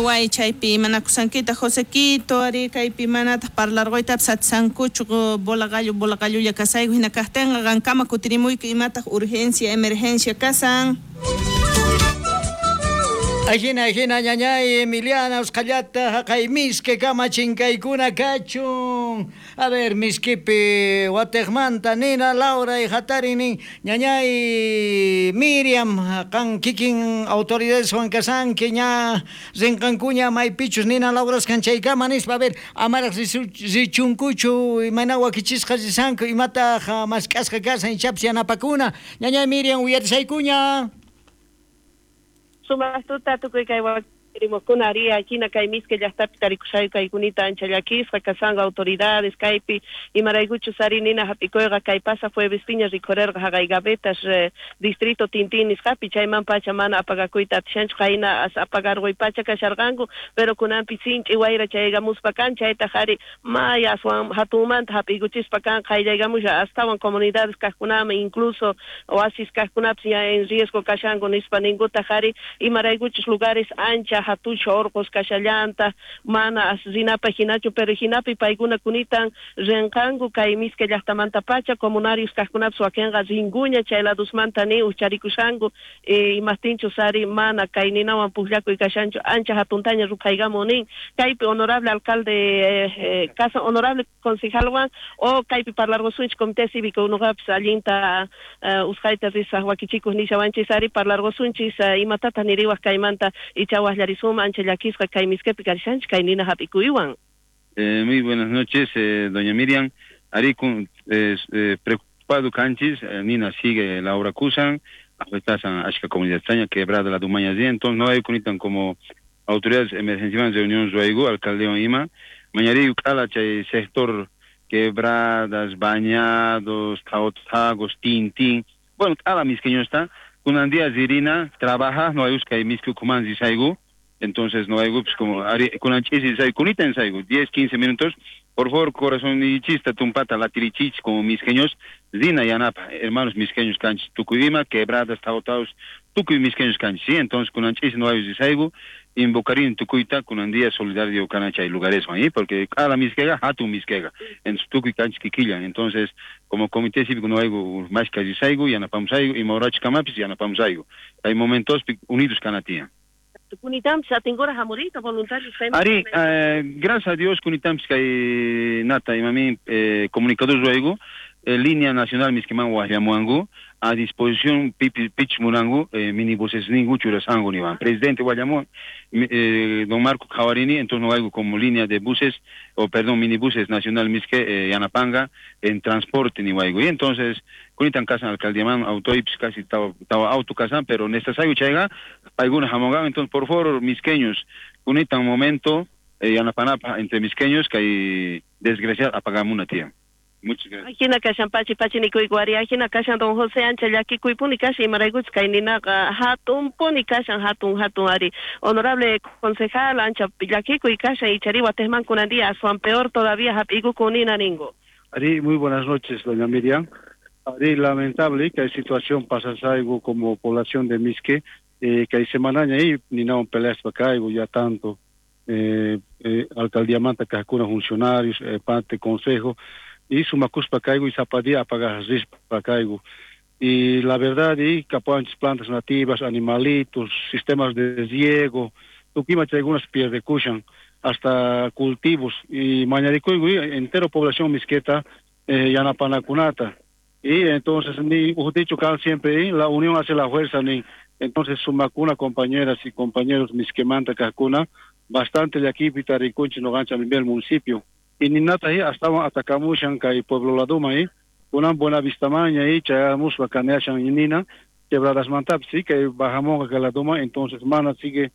way chaypi manakusankita Josequito ari kaypi manata parlargoyta satsankuchu bola gallo ya kasaygu hina kahtenga gankama kutirimuyki imata urgencia emergencia kasan. Ajina ñañay Emiliana Euskallata haqay miske kama chinkaykuna kachun. A ver, miskipi Wategmanta nina Laura y Hatarini ñañay Miriam kan kikin autoridades wankasan que ña rinkankuña maypichus nina Laura kanchaykama nispa. A ver, amarak richunkuchu imanawa kichisqa risanku imata maskasqa kasan ichapsi yanapakuna. Ñañay Miriam uyarisaykuña. Sumas tuta tukuy kay wakrimokuna ari china kay miske llaqtapi tarikushay kaykunita anchallakisqa kasanga autoridades kaypi imaraykuchu sarinina hapikuyqa kay pasa jueves piña ricorerqa haqay gavetas distrito Tintín nisqapi chayman pacha mana apagakuyta atishanchu qayna apagarqoy pacha kasharqanku pero kunanpi sinch'i wayra chayaygamuspa kan chayta qhari maya aswan hatunmanta hap'ikuchispa kan qayllaygamusha astawan comunidades kaqkunama incluso oasis kaqkunapas ya en riesgo kashanku nispa ninguta qhari imaraykuchus lugares ancha hatucho orqos kashallanta mana rinapa hinachu pero hinapi paykuna kunitan renqanku kay miske llaqtamanta pacha comunarios kaqkunapas wakinqa ringuña chay ladusmanta ni ucharikushanku imastinchu sari mana kay ninawan puqllakuy kashanchu ancha hatuntaña ruphaygamun nin kaypi honorable alcalde casa honorable concejalwan o kaypi parlargosunchik comité cívico unuqapas allinta usqayta risaq wakichikuq nishawanchis sari parlargosunchis imatata niriwaq kaymanta ichawajllarisuma ancha llakisqa kay miskepi karishanchik kay nina hap'ikuywan. Muy buenas noches, doña Miriam. Ari preocupado canchis, Nina sigue la obra Cusan, afectasan ashka comunidad extraña, quebrada la Dumaña de entonces no hay cunitan como autoridades emergenciales de Unión Zuaigu, alcaldeo Ima, mañana cala chay sector quebradas, bañados, taotagos, tintín, bueno, ala misqueño está, kunan día zirina, trabaja, no hay usca y misque kuman zisaigu, entonces no hay pues como kunan chisi zisaigu, kunita zisaigu, 10-15 minutos, por favor, corazón y chista, tumpata, la tirichich, como misqueños, zina yanapa, hermanos misqueños canchis, tucuima, quebradas, taotaos, tucuy misqueños canchis, sí, entonces kunan chisi no hay zisaigu, invocarín tucuita kunan día solidario canacha y lugares ahí, porque cada misquega, hatu misquega, en su tucuy canchis quiquillan, entonces, como comité cívico no hay más que zisaigu, yanapamsaigu, y maurach camapis, yanapamsaigu, hay momentos unidos canatía. Kunitams atingora hamurita voluntarios Ari, gracias a Dios kunitams que nata y mami comunicador zuaigu línea nacional miskiman wajamuangu a disposición pitch murangu minibuses ningu churasangu ni van presidente Guayamo don Marco Javarini entonces no hay como línea de buses o perdón minibuses nacional miske Yanapanga en transporte ni waigu y entonces kunitan casan alcaldiaman autoips casi estaba auto casan pero necesario chega alguna jamongan entonces por favor misqueños kunitan momento Yanapanapa entre misqueños que hay desgraciado apagamos una tía. Muchas gracias. Aquí na kashan pachi ni kuy guari aquí na kashan don José Ancha yaki kuy puni kashi marayguch kay nina hatun puni kashan hatun ari honorable concejal Ancha yaki kuy kashan y chari watesman kunandía son peor todavía hapigu kunina ningo. Ari, muy buenas noches doña Miriam. Ari, lamentable que hay situación pasa algo como población de Misque que hay semana ahí ni no peleas para acá ya tanto alcaldía manta que algunos funcionarios parte consejo y sumacus para caigo y zapadía apagar para caigo y la verdad y capanches plantas nativas animalitos sistemas de riego tuquima algunas pierde cushan hasta cultivos y mañaricoigo entero población misqueta yanapanacunata y entonces ni dicho cal siempre la unión hace la fuerza ni entonces sumacuna compañeras y compañeros misquemanta cacuna bastante de aquí pitariconchi no gancha el municipio y ni nada ahí hasta atacamos y pueblo la duma ahí una buena vista maña ahí chayamos bacaneachan y nina quebradas mantap sí que bajamos a la duma entonces mana sigue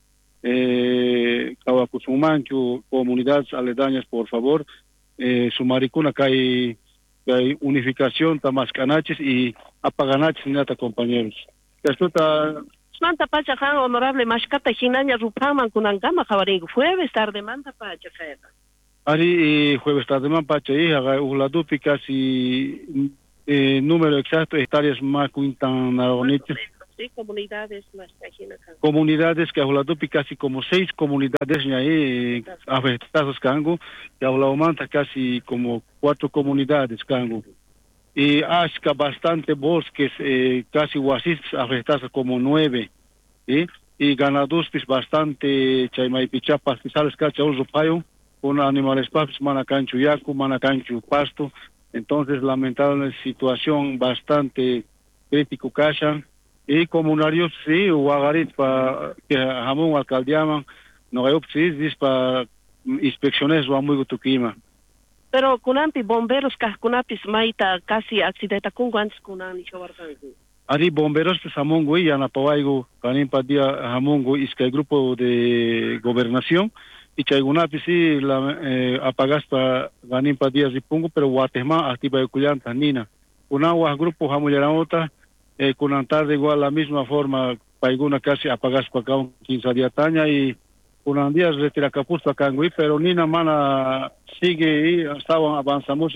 Kawakusumanchu comunidades aledañas por favor su maricuna que hay unificación tamas canaches y apaganaches ni nada compañeros esto está manta pacha han honorable mashkata hinaña rupaman kunangama jawaringu jueves tarde manta pacha kaeta Ari jueves tarde man pacha y haga uladupi casi número exacto hectáreas más cuintan naronite Sí, comunidades más imagino acá. Comunidades que hablatupi casi como 6 comunidades ahí afectadas cango, que hablamanta casi como 4 comunidades cango. Y asca bastante bosques, casi huasis afectadas como 9, ¿sí? Y ganados pues bastante chaymaipicha pastizales cacha uso payo, con animales papis manacancho yacu, manacancho pasto. Entonces lamentable situación bastante crítico cacha. Y comunarios sí, Uagarit para que jamón alcaldiaman, no hay opciones para inspecciones o muy gutukima. Pero kunampi bomberos kunapis maita casi accidenta kungu antes kunani chawarkangu. Ari bomberos pues hamongo y anapawaigo kanimpa dia hamongo iska grupo de gobernación y chaigunapis sí la apagas para ganimpa dia zipungo pero Guatemala activa culanta nina. Unawa grupo hamuyaranota con tarde igual la misma forma paiguna casi apagas para acá 15 días taña y un día retira capuz para cangui pero nina mana sigue y estaban avanzamos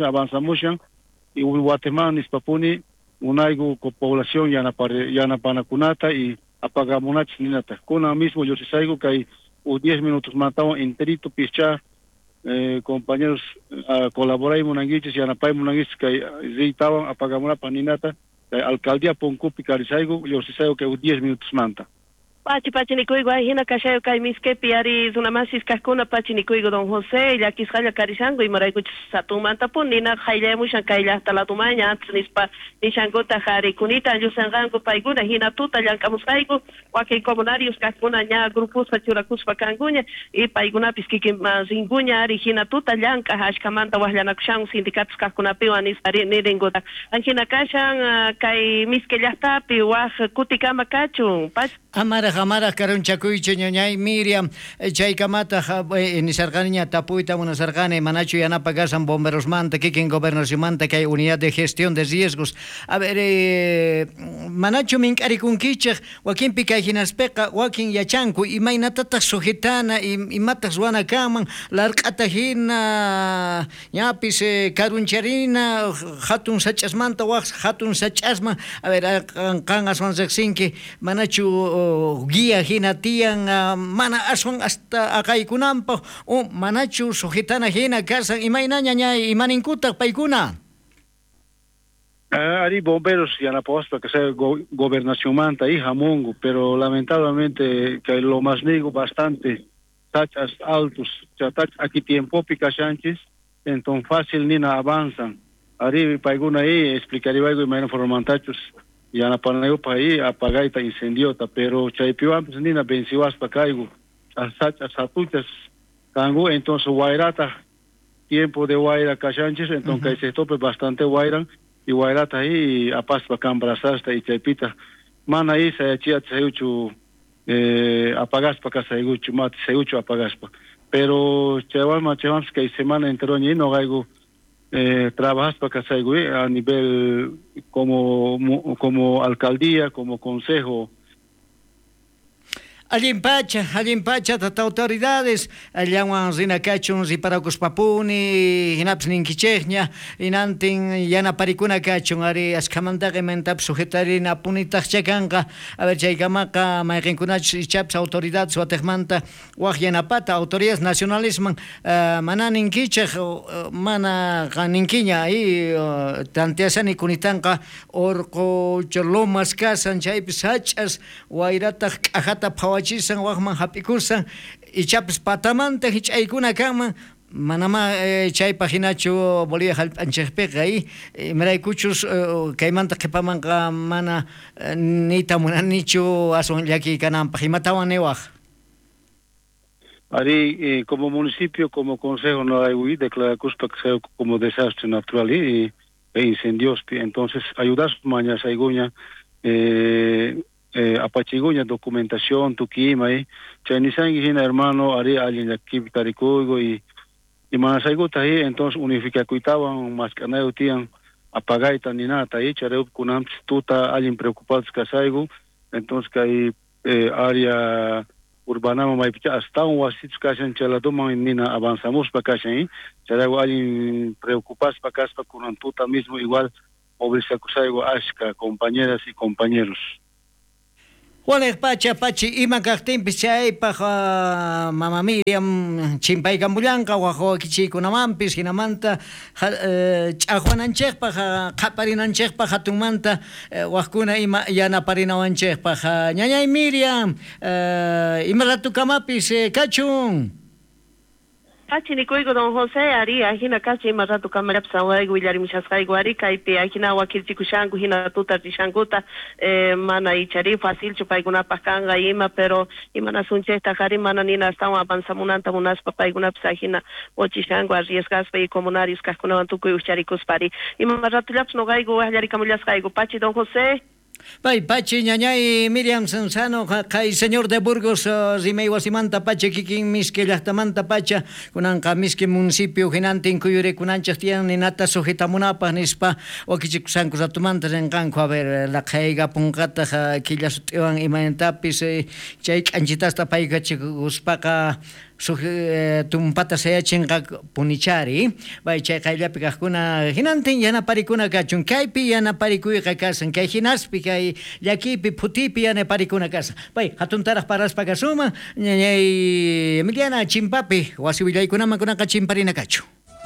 y Guatemala nispapuni unaigo con población ya na panacunata y apagamos ninata con mismo yo se saigo que hay 10 minutos mataban enterito picha compañeros colaborar monanguiches ya na pai monanguiches que estaban apagamos paninata alcaldía Poncupi Carisaigo, yo se sabe que 10 minutos manta. Pachi nikuigo hina kashayo kai miskepi ari zunamasis kakuna pachi nikuigo Don José ya kisaya Carisango y maraigo satumanta pun nina khaile mushan kaila hasta la tumaña antes nispa nishangota hari kunita yo sangango paiguna hina tuta yankamusaigo wake comunarios kakuna nya grupos pachurakus pakangunya y paiguna piskiki mazingunya ari hina tuta yanka hashkamanta wahlana kushang sindicatos kakuna piwanis ari nirengota anhina kashan kai miskelyahta pi wah kutikama kachun pas Amara karunchakuyche ñañay Miriam chaykamata nisarqaniña tapuyta munasarqani manachu yanapagasan bomberos manta kikin gobernación manta que hay unidad de gestión de riesgos a ver manachu mink'arikunkichaq wakinpi kay hinaspeqa wakin yachanku imaynatataq sujetana imataq ruwanakaman larq'ata hina ñapis karuncharina hatun sach'asmanta waq hatun sach'asman a ver qan aswan riqsinki manachu guía hina tiyan mana aswan hasta akaykunanpaq manachu sujetana hina kasan imaynaña ñay imaninkutaq paykuna Ari bomberos ya na posta que sea gobernación manta y jamongo pero lamentablemente que lo más nego bastante tachas altos chatach aquí tiempo pica chanches entonces fácil ni na avanzan ari paiguna ahí explicaría algo y me informantachos ya na panayo pa ahí apagaita incendiota pero chaypiwan pues ni na bensiwas pa caigo asatuchas cango entonces guairata tiempo de guaira cachanches entonces se tope bastante guairan y guairata ahí apas pa cambrasasta y chaypita mana ahí se chia sayuchu apagas pa kasayuchu mat sayuchu apagas pa pero chawama que semana entero ni no gaigo trabajas para Casaygue a nivel como alcaldía, como consejo. Alimpacha tata autoridades allawan rinakachun riparacus papuni hinaps ninkichejña inantin yana parikuna kachun ari askamantaqi mentap sujetarina punitaq chakanqa a ver chaykamaqa mayqinkunachus ichaps autoridades wateqmanta waq yanapata autoridades nacionalisman mana ninkichej mana ninkiña ahí tantiasani kunitanqa orqo lomas kasan chaypis hach'as wayrataq k'ajata wachisan waqman hap'ikursan ichapis patamanta hich'aykuna kanman manama chaypa hinachu Bolivia hallp'anchikpiqa ahí miraykuchus kaymanta qipamanqa mana nita munanichu aswan llakiykananpaq imatawan niwaq Ari como municipio como consejo no hay declara Cuspa que sea como desastre natural e incendios entonces ayudas mañas aiguña apachiguña documentación tuquima y chanisangi hina hermano ari alguien aquí tarikugo y manasaigo ahí entonces unifica cuitaban más canayo tian apagaita ni nada ahí chareu kunam tuta alguien preocupados casaigo entonces que hay área urbana maipicha hasta un wasitos casan chaladoma nina avanzamos para casan chareu alguien preocupados para casa kunam tuta mismo igual movilizar casaigo ashka compañeras y compañeros Walek pachi ima kaqtinpis chaypaq mama Miriam chimpaykamullanqa waqwa kichikunamanpis hinamanta ch'aqwananchikpaq qaparinanchikpaq hatunmanta waqkuna ima yanapariнаwanchikpaq ñañay Miriam ima ratukamapis kachun Hachi nikuigo don José ari hina kachi maratu kamera psawai guilari mishaskai guari kaipi hina wakilchi kushangu hina tuta tishanguta mana ichari fácil chupai guna pakanga ima pero imana sunche takari mana nina stawa avanzamunanta munas papai guna psahina ochishangu arriesgas pe comunarios kakuna wantuku uchari kuspari ima maratu laps no gaigo hallari kamullas gaigo pachi don José Pai pachi ñañay Miriam Sansano kay señor de Burgos rimay wasimanta pacha kikin miski llaqtamanta pacha kunanqa miski municipio hinantin kuyure kunanchaq tiyan ninata sujetamunapaq nispa wakichikusanku ratumanta rinqanku a ver la qayga punqata killasutiwan imanentapis chay k'anchitasta payqa chikuspaqa tumpata sayachinqa punichari bay chay qayllapi kaqkuna hinantin yanaparikuna kachun kaypi yanaparikuyqa kasan kay hinaspi kay llakipi phutipi yanaparikuna kasan bay hatuntaraq paraspa kasuma ñañay Emiliana chimpapi wasi willaykunaman kunaqa chimparina kachu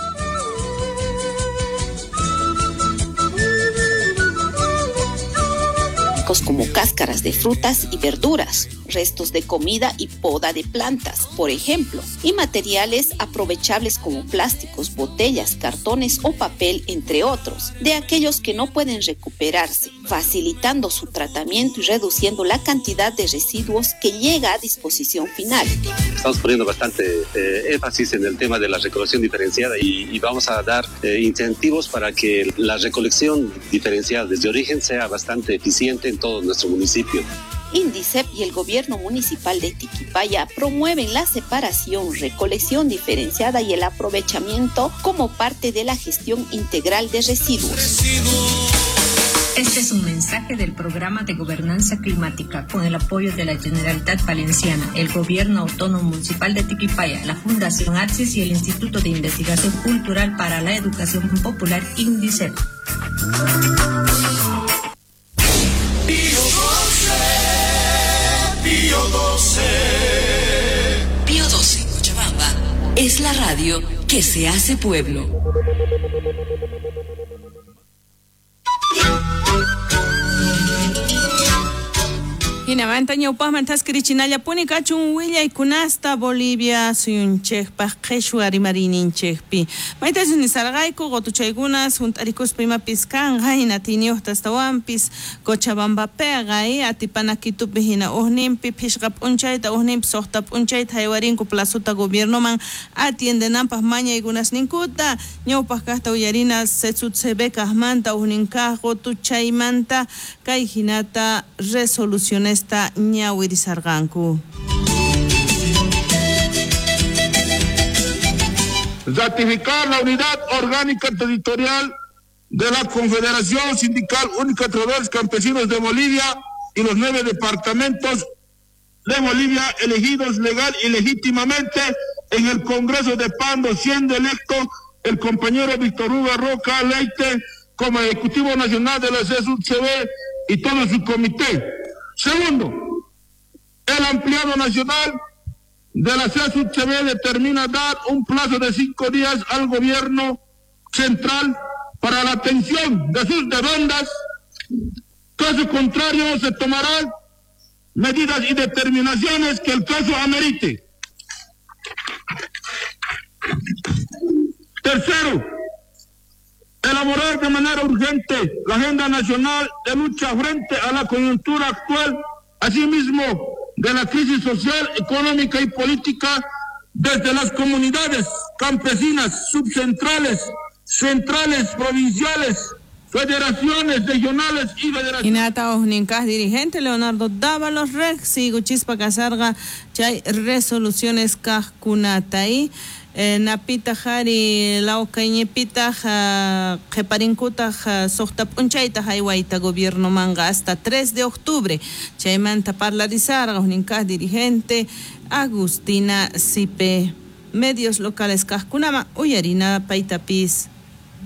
como cáscaras de frutas y verduras, restos de comida y poda de plantas, por ejemplo, y materiales aprovechables como plásticos, botellas, cartones o papel, entre otros, de aquellos que no pueden recuperarse, facilitando su tratamiento y reduciendo la cantidad de residuos que llega a disposición final. Estamos poniendo bastante énfasis en el tema de la recolección diferenciada y vamos a dar incentivos para que la recolección diferenciada desde origen sea bastante eficiente en todo nuestro municipio. INDICEP y el gobierno municipal de Tiquipaya promueven la separación, recolección diferenciada y el aprovechamiento como parte de la gestión integral de residuos. Este es un mensaje del Programa de Gobernanza Climática con el apoyo de la Generalitat Valenciana, el Gobierno Autónomo Municipal de Tiquipaya, la Fundación AXIS y el Instituto de Investigación Cultural para la Educación Popular INDICEP. Pío 12, Cochabamba, es la radio que se hace pueblo. Hinamanta ñawpaqman taskirichinallapuni kachun willaykunasta Bolivia suyunchikpaq qhishwa rimarininchikpi maytasuni sarqayku qotuchaykunas hunt'arikuspa imapis kanqa hina tiniyuqtastawanpis Cochabambapiqa atipana Quitupi hina uqninpi phishqa p'unchayta uqninpi suqta p'unchayta haywarinku plazuta gobiernoman atiendenanpaq mañaykunas ninkuta ñawpaq kaqta uyarina CESUTCB kaqmanta uqninkaq qotuchaymanta kay hinata resoluciones ñawirisarqanku. Ratificar la unidad orgánica territorial de la Confederación Sindical Única de Trabajadores Campesinos de Bolivia y los 9 departamentos de Bolivia elegidos legal y legítimamente en el Congreso de Pando, siendo electo el compañero Víctor Hugo Roca Leite como Ejecutivo Nacional de la CESUTCB y todo su comité. Segundo, el ampliado nacional de la CESUTCB determina dar un plazo de 5 días al gobierno central para la atención de sus demandas. Caso contrario, se tomarán medidas y determinaciones que el caso amerite. Tercero, elaborar de manera urgente la agenda nacional de lucha frente a la coyuntura actual, asimismo de la crisis social, económica y política, desde las comunidades campesinas, subcentrales, centrales, provinciales, federaciones regionales y federaciones. Inata Ojninkas, dirigente Leonardo Dávalos Rex, y Guchispa Casarga, chay resoluciones Kajkunatay. Napita Hari Laucañepita Jeparincuta Sohta Punchaita Haiwaita Gobierno Manga hasta 3 de octubre. Chaymanta Parlarizar, Ojninkas, dirigente Agustina Sipe. Medios locales Kajkunama, Uyarina Paitapis.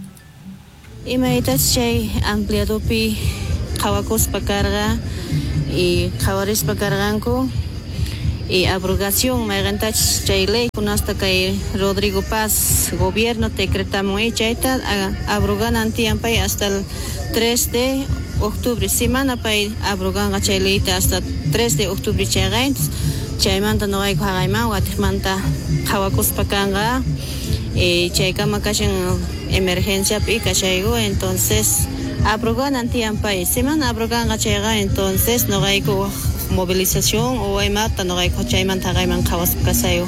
Imaitas chay ampliado pi Hawakos Pacarga y jawarispa carganku y abrogación maygantach chay ley kunasta kay Rodrigo Paz gobierno decretamos chayta abrogan antiampay hasta el 3 de octubre semana pay abrogan chay leyta hasta 3 de octubre chaygain chaymanta no hay hagayman watimanta hawakuspa kanga chaykama kashan emergencia pi kashaygo entonces abrogan antiampay semana abrogan chayga entonces no hay movilización o hay mata no hay chaymanta hagayman kawaskasayo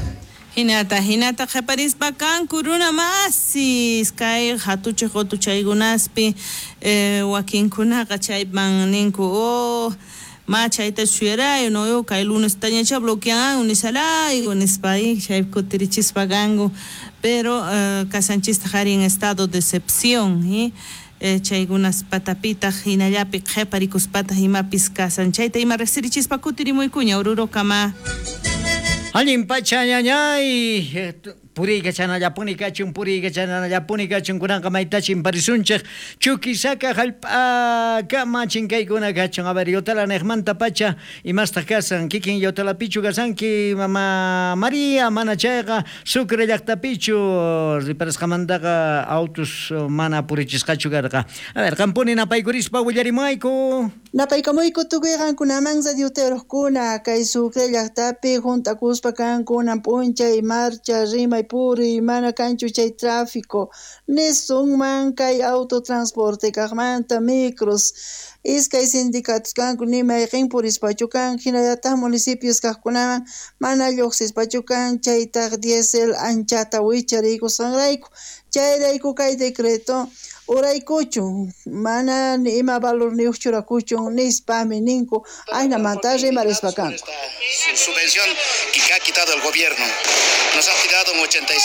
hinata qaparis bakan kuruna masis kay hatuche hotu chaygunaspi wakinkuna chayman ninku ma chayta shuyaray no yo kay lunes tañacha bloquean unisalay unispai chay kutirichis pagango pero kasanchis tajari en estado de excepción chaygunas patapita hinallapi qeparicus patah imapis kasan chayta ima resirichis pakutirimuy kuña ururo kama Allin pachañañay puriga chanallapuni kachun kunanqa maytachin parisunchik chukisaka hallp'akama chinkaykuna kachun a ver yotalanejmanta pacha imastaq kasan kikin yotalapichu kasanki mama María mana chayqa Sucre llaqtapichu riparasqamantaqa autos mana purichisqachu karqa a ver qampuni napaykurispa willarimayku napaykamuyku tukuyqankunaman radioteroskuna kay Sucre llaqtapi juntakuspa kankunan p'unchay marcha rimay puri mana kanchu chay tráfico nisunman kay autotransporte kaqmanta micros iskay sindicatos kanku nimay qinpurispachu kan hinallataq municipios kaqkunaman mana lluqsispachu kan chaytaq diesel anchata wichariykusanrayku chayrayku kay decreto uraykuchun mana ni ima valor ni uchurakuchun nispami ninku aynamanta rimarispa kanku subvención que ha quitado el gobierno nos ha tirado un 85%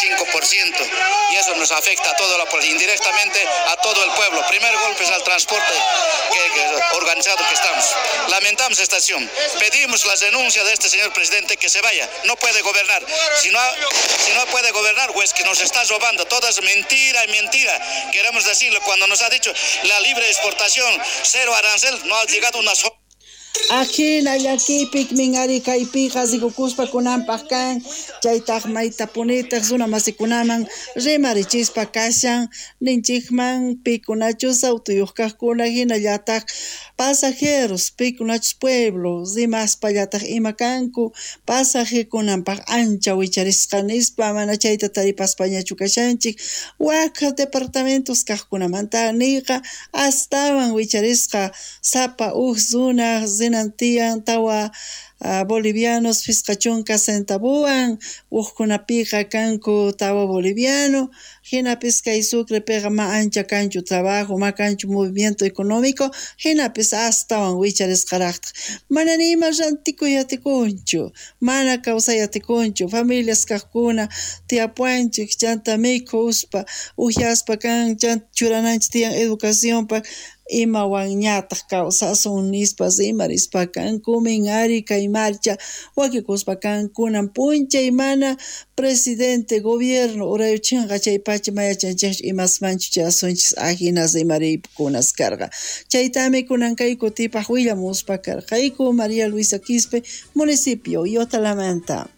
y eso nos afecta a todo indirectamente a todo el pueblo. Primer golpe es al transporte organizado que estamos. Lamentamos esta acción. Pedimos la renuncia de este señor presidente que se vaya. No puede gobernar. Si no puede gobernar, pues que nos está robando. Todo es mentira y mentira. Queremos decirlo cuando nos ha dicho la libre exportación, cero arancel, no ha llegado una sola. Ajina llakipik mingari kaypiqa sikukuspa kunanpaq kan chaytaq mayta punitaq suna masikunaman rimarichispa kashan ninchikman pikunachus autoyuq kaqkuna hinallataq pasajeros pikunachus pueblos rimaspa llataq ima kanku pasajekunanpaq ancha wicharisqa nispa mana chayta taripaspañachu kashanchik waka departamentos kaqkunamanta niqa astawan wicharisqa sapa suna zinantian tawa bolivianos fisqachunka centavuan uqkunapiqa kanku tawa boliviano hinapis kay Sucre piqa ma ancha kanchu trabajo ma kanchu movimiento económico hinapis astawan wicharisqaraqtaq mana nima rantikuyaatikunchu mana kawsayatikunchu familias kaqkuna tiyapuanchik chanta mikhuspa uhyaspa kan chanta churananchik tiyan educaciónpa imawan ñataq kawsasun nispa rimarispa kanku minari kay marcha wakikuspa kankunan punchay mana presidente gobierno urayuchinqa chay pacha mayachanchik imasmanchu chasunchis ahinas rimariykunas karqa chaytami kunankayku tipaq willamuspa karqayku María Luisa Quispe municipio Yotalamanta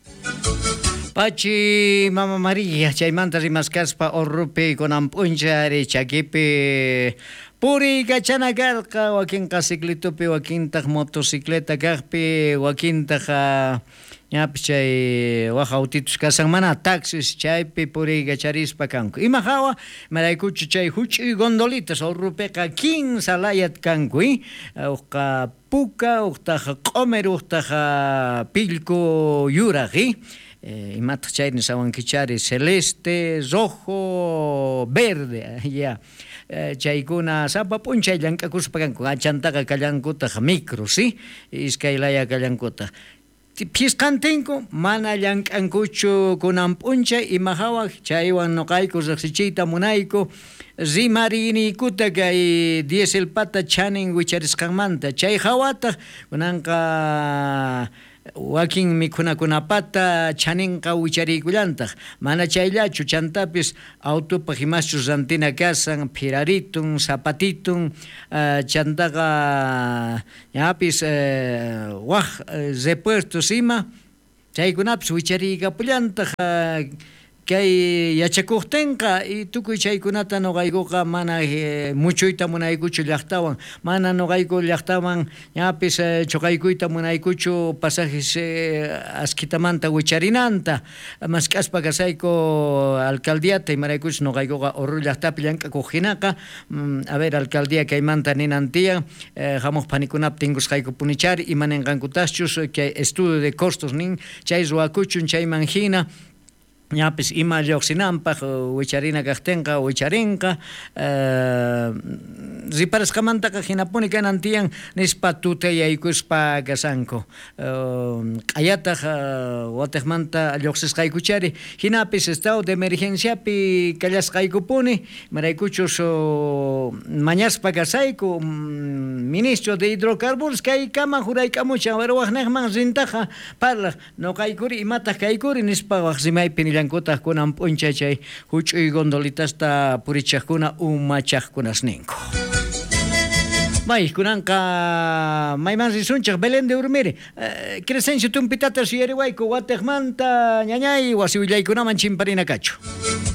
Pachi Mama María chaymanta rimaskaspa orrupi kunan punchari chakipi Puri gachana karqa wakinqa ciclitupi wakintaq motocicleta kaqpi wakintaq ñapi chay waqa autitos kasan mana taxis chaypi puri gacharispa kanku ima hawa maraykuchu chay huch'uy gondolitas urrupiqa 15 layat kanku uqa puka uqtaq q'umir uqtaq pillku yuraq imataq chayri sawankichari celeste rojo verde ya chaykuna sapa p'unchay llank'akuspa kanku achantaqa kallankutaq micro iskay laya kallankutaq pisqantinku mana llank'ankuchu kunan p'unchay ima hawaq chaywan nuqayku riqsichiyta munayku rimariniykuta kay diesel pata chanin wicharisqanmanta chay hawataq kunanqa wakin mikhunakunapata chaninqa wichariykullantaq mana chayllachu chantapis autopa himaschu rantina kasan piraritun zapatitun chantaqa ñapis waq repuestos ima chaykunapis wichariykapullantaq kay yachakuqtinqa y tukuy chaykunata noqaykuqa mana muchuyta munaykuchu llaqtawan mana noqayku llaqtawan ñapis chuqaykuyta munaykuchu pasajes asquitamanta wicharinanta mask'aspa kasayku alcaldiata imaraykuchus noqaykuqa Oruro llaqtapi llank'akuq hinaqa a ver alcaldía kaymanta ninantiyan hamuq panikunap tinkusqayku punichari imaninqankutaschus kay estudio de costos nin chay ruwakuchun chayman hina ñapis ima lluqsinanpaq wicharina kaqtinqa wicharinqa riparasqamantaqa hinapuni kanan tiyan nispa tutayaykuspa kasanku q'ayataq watiqmanta lluqsisqaykuchari hinapis estado de emergenciapi kallasqaykupuni maraykuchus mañaspa kasayku ministro de hidrocarburos kaykama juraykamuchan warwaqniqman rintaqa parlaq noqaykuri imataq kaykuri nispa waq rimaypi llankutaq kunan p'unchay chay huch'uy gondolitasta purichaqkuna umachaqkunas ninku may kunanqa mayman risunchaq Belén de Urmiri Crescencio tumpitata suyariwayku watiqmanta ñañay wasiwillaykunaman chimparina kachu